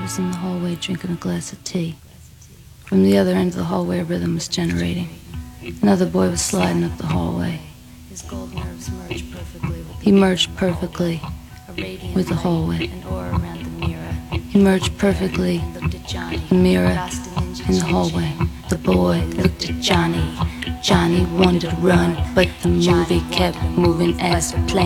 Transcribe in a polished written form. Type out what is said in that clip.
was in the hallway drinking a glass of tea. From the other end of the hallway, a rhythm was generating. Another boy was sliding up the hallway. His gold nerves merged perfectly with He merged perfectly with the hallway. an aura around the mirror. He merged perfectly Looked at Johnny. the mirror Rasta ninja in the chin hallway. chin. The boy looked at Johnny. Johnny wanted to run, but the movie kept moving as plane.